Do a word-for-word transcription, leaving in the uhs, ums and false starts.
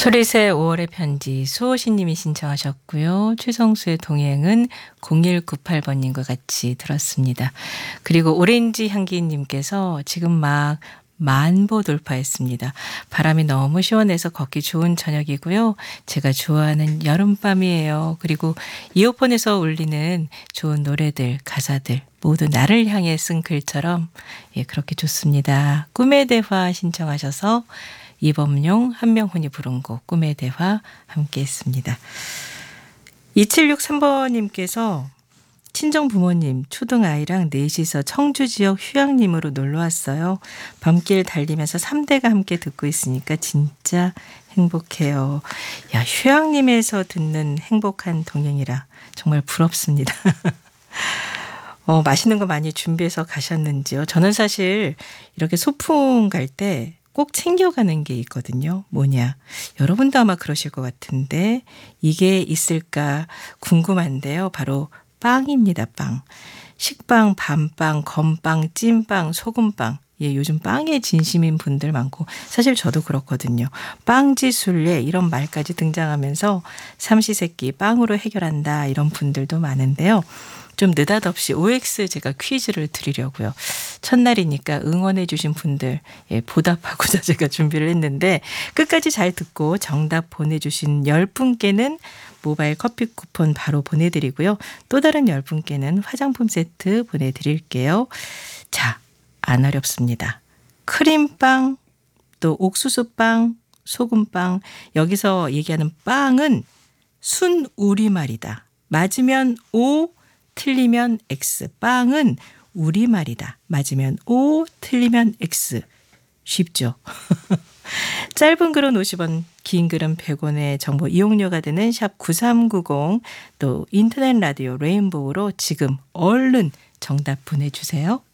소리새 오월의 편지 수호신 님이 신청하셨고요. 최성수의 동행은 공일구팔 번님과 같이 들었습니다. 그리고 오렌지 향기 님께서 지금 막 만보 돌파했습니다. 바람이 너무 시원해서 걷기 좋은 저녁이고요. 제가 좋아하는 여름밤이에요. 그리고 이어폰에서 울리는 좋은 노래들, 가사들 모두 나를 향해 쓴 글처럼 예, 그렇게 좋습니다. 꿈의 대화 신청하셔서 이범용, 한명훈이 부른 곡 꿈의 대화 함께 했습니다. 이칠육삼 번님께서 친정 부모님 초등아이랑 넷이서 청주 지역 휴양림으로 놀러 왔어요. 밤길 달리면서 삼 대가 함께 듣고 있으니까 진짜 행복해요. 야, 휴양림에서 듣는 행복한 동행이라 정말 부럽습니다. 어, 맛있는 거 많이 준비해서 가셨는지요? 저는 사실 이렇게 소풍 갈 때 꼭 챙겨가는 게 있거든요. 뭐냐? 여러분도 아마 그러실 것 같은데 이게 있을까 궁금한데요. 바로 빵입니다. 빵. 식빵, 밤빵, 건빵, 찐빵, 소금빵. 예, 요즘 빵에 진심인 분들 많고 사실 저도 그렇거든요. 빵지술래 이런 말까지 등장하면서 삼시세끼 빵으로 해결한다 이런 분들도 많은데요. 좀 느닷없이 오엑스 제가 퀴즈를 드리려고요. 첫날이니까 응원해 주신 분들 예, 보답하고자 제가 준비를 했는데 끝까지 잘 듣고 정답 보내주신 열 분께는 모바일 커피 쿠폰 바로 보내드리고요. 또 다른 열 분께는 화장품 세트 보내드릴게요. 자, 안 어렵습니다. 크림빵, 또 옥수수빵, 소금빵. 여기서 얘기하는 빵은 순 우리말이다. 맞으면 O, 틀리면 X. 빵은 우리말이다. 맞으면 O, 틀리면 X. 쉽죠? 짧은 글은 오십 원, 긴 글은 백 원의 정보 이용료가 되는 샵 구삼구공 또 인터넷 라디오 레인보우로 지금 얼른 정답 보내주세요.